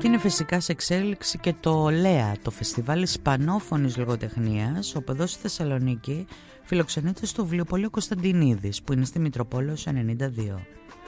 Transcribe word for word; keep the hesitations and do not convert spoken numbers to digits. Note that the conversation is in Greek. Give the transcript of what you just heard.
Και είναι φυσικά σε εξέλιξη και το ΛΕΑ, το Φεστιβάλ Ισπανόφωνης Λογοτεχνίας, όπου εδώ στη Θεσσαλονίκη φιλοξενείται στο βιβλιοπωλείο Κωνσταντινίδης, που είναι στη Μητροπόλεως ενενήντα δύο.